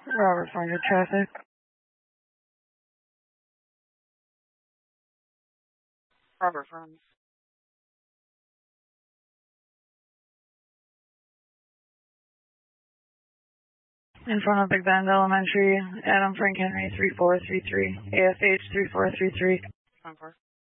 Robert, find your traffic. Robert, from. In front of Big Bend Elementary, Adam Frank Henry 3433, AFH 3433. 1-4.